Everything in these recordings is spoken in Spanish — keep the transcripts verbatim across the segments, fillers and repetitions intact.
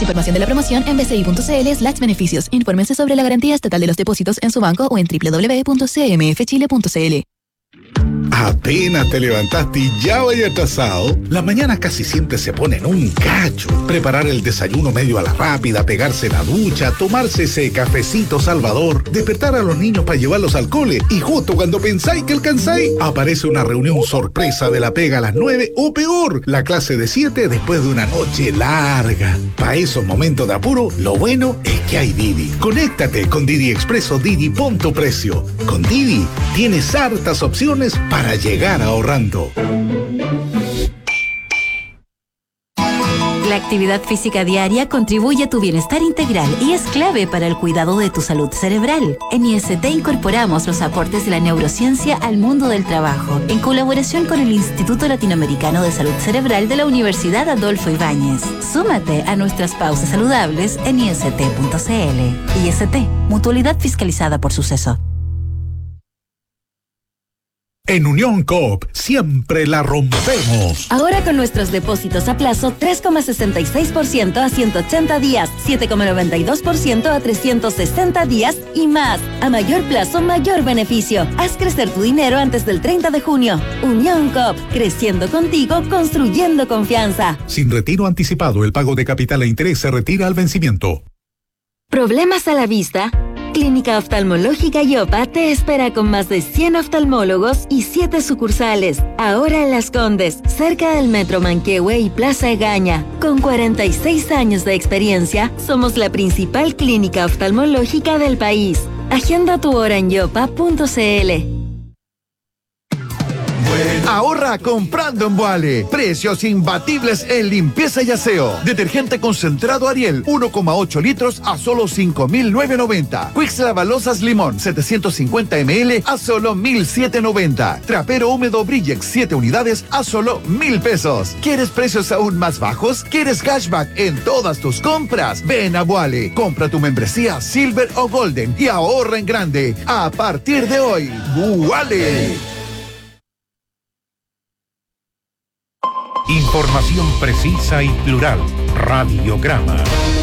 Información de la promoción en b c i punto c l slash beneficios. Infórmense sobre la garantía estatal de los depósitos en su banco o en w w w punto c m f chile punto c l. Apenas te levantaste y ya vaya atrasado. Las mañanas casi siempre se ponen un cacho. Preparar el desayuno medio a la rápida, pegarse la ducha, tomarse ese cafecito salvador, despertar a los niños para llevarlos al cole y justo cuando pensáis que alcanzáis, aparece una reunión sorpresa de la pega a las nueve o peor, la clase de siete después de una noche larga. Para esos momentos de apuro, lo bueno es que hay Didi. Conéctate con Didi Expreso Didi Punto Precio. Con Didi tienes hartas opciones para llegar ahorrando. La actividad física diaria contribuye a tu bienestar integral y es clave para el cuidado de tu salud cerebral. En I S T incorporamos los aportes de la neurociencia al mundo del trabajo, en colaboración con el Instituto Latinoamericano de Salud Cerebral de la Universidad Adolfo Ibáñez. Súmate a nuestras pausas saludables en i s t punto c l. I S T, mutualidad fiscalizada por Suceso. En Unión Coop siempre la rompemos. Ahora con nuestros depósitos a plazo tres coma sesenta y seis por ciento a ciento ochenta días, siete coma noventa y dos por ciento a trescientos sesenta días y más. A mayor plazo, mayor beneficio. Haz crecer tu dinero antes del treinta de junio. Unión Coop, creciendo contigo, construyendo confianza. Sin retiro anticipado, el pago de capital e interés se retira al vencimiento. ¿Problemas a la vista? Clínica Oftalmológica Yopa te espera con más de cien oftalmólogos y siete sucursales. Ahora en Las Condes, cerca del Metro Manquehue y Plaza Egaña. Con cuarenta y seis años de experiencia, somos la principal clínica oftalmológica del país. Agenda tu hora en yopa punto c l. Ahorra comprando en Boale. Precios imbatibles en limpieza y aseo. Detergente concentrado Ariel, uno coma ocho litros a solo cinco mil novecientos noventa. Quicks Lavalosas Limón, setecientos cincuenta mililitros a solo mil setecientos noventa. Trapero húmedo Brillex, siete unidades a solo mil pesos. ¿Quieres precios aún más bajos? ¿Quieres cashback en todas tus compras? Ven a Boale. Compra tu membresía Silver o Golden y ahorra en grande. A partir de hoy, Boale. Información precisa y plural. Radiograma.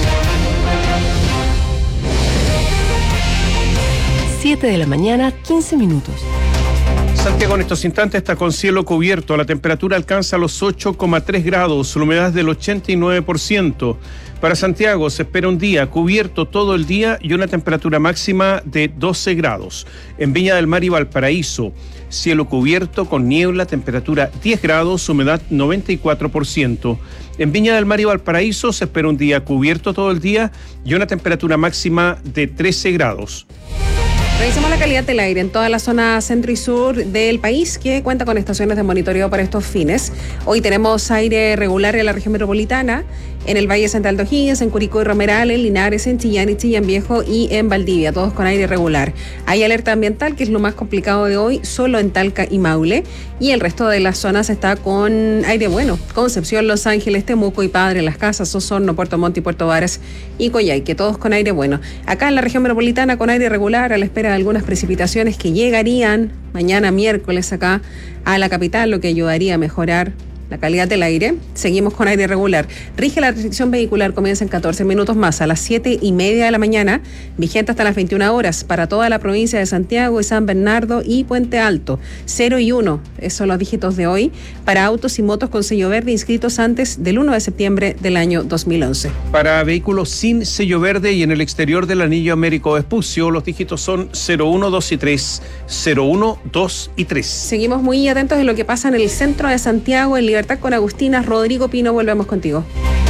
siete de la mañana, quince minutos. Santiago en estos instantes está con cielo cubierto. La temperatura alcanza los ocho coma tres grados, la humedad del ochenta y nueve por ciento. Para Santiago se espera un día cubierto todo el día y una temperatura máxima de doce grados. En Viña del Mar y Valparaíso, cielo cubierto con niebla, temperatura diez grados, humedad noventa y cuatro por ciento. En Viña del Mar y Valparaíso se espera un día cubierto todo el día y una temperatura máxima de trece grados. Revisamos la calidad del aire en toda la zona centro y sur del país, que cuenta con estaciones de monitoreo para estos fines. Hoy tenemos aire regular en la región metropolitana, en el Valle Central de O'Higgins, en Curicó y Romeral, en Linares, en Chillán y Chillán Viejo y en Valdivia, todos con aire regular. Hay alerta ambiental, que es lo más complicado de hoy, solo en Talca y Maule, y el resto de las zonas está con aire bueno. Concepción, Los Ángeles, Temuco y Padre, Las Casas, Osorno, Puerto Montt y Puerto Varas y Coyhaique, todos con aire bueno. Acá en la región metropolitana con aire regular, a la espera de algunas precipitaciones que llegarían mañana miércoles acá a la capital, lo que ayudaría a mejorar la calidad del aire. Seguimos con aire regular. Rige la restricción vehicular, comienza en catorce minutos más, a las siete y media de la mañana, vigente hasta las veintiuna horas para toda la provincia de Santiago y San Bernardo y Puente Alto. cero y uno, esos son los dígitos de hoy, para autos y motos con sello verde inscritos antes del uno de septiembre del año dos mil once. Para vehículos sin sello verde y en el exterior del anillo Américo Vespucio, los dígitos son cero uno, dos y tres, cero uno, dos y tres. Seguimos muy atentos de lo que pasa en el centro de Santiago, en Libertad con Agustina. Rodrigo Pino, volvemos contigo.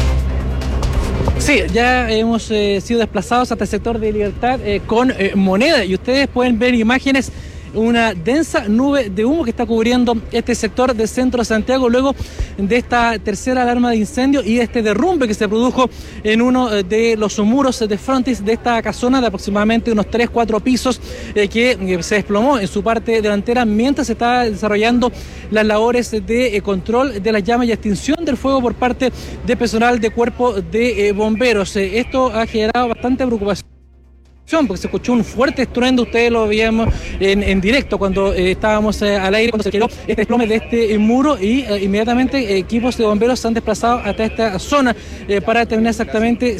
Sí, ya hemos eh, sido desplazados hasta el sector de Libertad eh, con eh, Moneda, y ustedes pueden ver imágenes, una densa nube de humo que está cubriendo este sector del centro de Santiago luego de esta tercera alarma de incendio y este derrumbe que se produjo en uno de los muros de frontis de esta casona de aproximadamente unos tres cuatro pisos eh, que eh, se desplomó en su parte delantera mientras se está desarrollando las labores de eh, control de las llamas y extinción del fuego por parte de personal de cuerpo de eh, bomberos. Eh, esto ha generado bastante preocupación, porque se escuchó un fuerte estruendo, ustedes lo veíamos en, en directo cuando eh, estábamos eh, al aire, cuando se quedó este desplome de este eh, muro, y eh, inmediatamente eh, equipos de bomberos se han desplazado hasta esta zona eh, para determinar exactamente